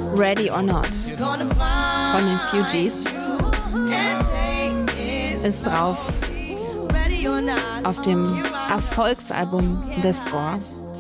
Ready or Not von den Fugees ist drauf auf dem Erfolgsalbum The Score.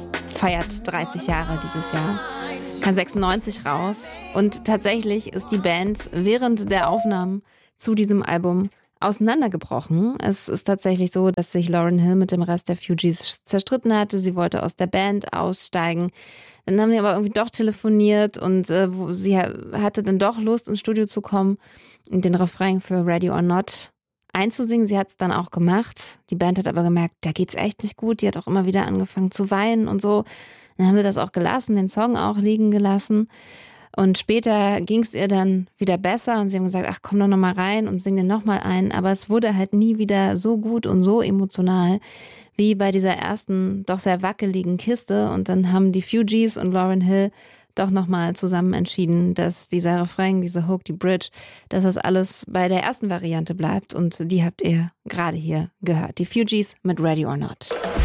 Feiert 30 Jahre dieses Jahr. Kam 96 raus. Und tatsächlich ist die Band während der Aufnahmen zu diesem Album auseinandergebrochen. Es ist tatsächlich so, dass sich Lauryn Hill mit dem Rest der Fugees zerstritten hatte. Sie wollte aus der Band aussteigen. Dann haben die aber irgendwie doch telefoniert und sie hatte dann doch Lust, ins Studio zu kommen und den Refrain für Ready or Not einzusingen. Sie hat es dann auch gemacht. Die Band hat aber gemerkt, da geht's echt nicht gut. Die hat auch immer wieder angefangen zu weinen und so. Dann haben sie das auch gelassen, den Song auch liegen gelassen. Und später ging es ihr dann wieder besser und sie haben gesagt, ach komm doch nochmal rein und sing den nochmal ein. Aber es wurde halt nie wieder so gut und so emotional wie bei dieser ersten, doch sehr wackeligen Kiste. Und dann haben die Fugees und Lauryn Hill doch nochmal zusammen entschieden, dass dieser Refrain, diese Hook, die Bridge, dass das alles bei der ersten Variante bleibt. Und die habt ihr gerade hier gehört. Die Fugees mit Ready or Not.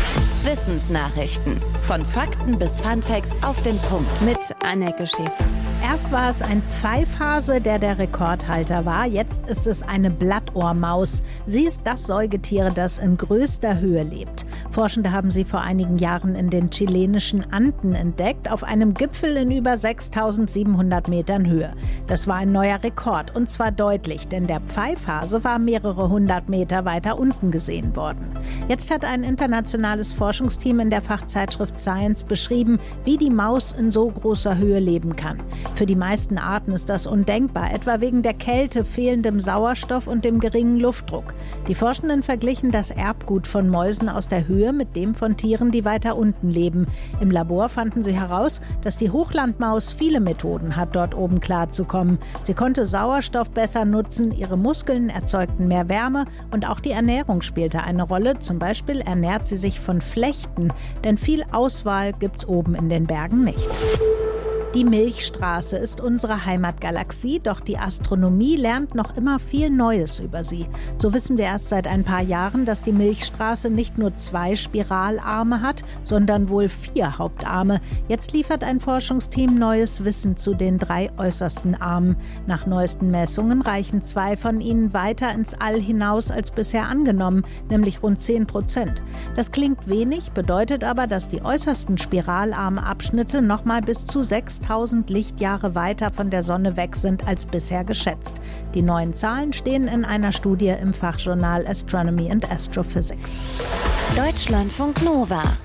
Wissensnachrichten. Von Fakten bis Funfacts auf den Punkt. Mit Anneke Schäfer. Erst war es ein Pfeifhase, der Rekordhalter war. Jetzt ist es eine Blattohrmaus. Sie ist das Säugetier, das in größter Höhe lebt. Forschende haben sie vor einigen Jahren in den chilenischen Anden entdeckt, auf einem Gipfel in über 6.700 Metern Höhe. Das war ein neuer Rekord, und zwar deutlich, denn der Pfeifhase war mehrere hundert Meter weiter unten gesehen worden. Jetzt hat ein internationales Forschungsteam in der Fachzeitschrift Science beschrieben, wie die Maus in so großer Höhe leben kann. Für die meisten Arten ist das undenkbar, etwa wegen der Kälte, fehlendem Sauerstoff und dem geringen Luftdruck. Die Forschenden verglichen das Erbgut von Mäusen aus der Höhe mit dem von Tieren, die weiter unten leben. Im Labor fanden sie heraus, dass die Hochlandmaus viele Methoden hat, dort oben klarzukommen. Sie konnte Sauerstoff besser nutzen, ihre Muskeln erzeugten mehr Wärme und auch die Ernährung spielte eine Rolle. Zum Beispiel ernährt sie sich von Flechten, denn viel Auswahl gibt's oben in den Bergen nicht. Die Milchstraße ist unsere Heimatgalaxie, doch die Astronomie lernt noch immer viel Neues über sie. So wissen wir erst seit ein paar Jahren, dass die Milchstraße nicht nur 2 Spiralarme hat, sondern wohl 4 Hauptarme. Jetzt liefert ein Forschungsteam neues Wissen zu den 3 äußersten Armen. Nach neuesten Messungen reichen 2 von ihnen weiter ins All hinaus als bisher angenommen, nämlich rund 10%. Das klingt wenig, bedeutet aber, dass die äußersten Spiralarmabschnitte nochmal bis zu 6.000 Lichtjahre weiter von der Sonne weg sind als bisher geschätzt. Die neuen Zahlen stehen in einer Studie im Fachjournal Astronomy and Astrophysics. Deutschlandfunk Nova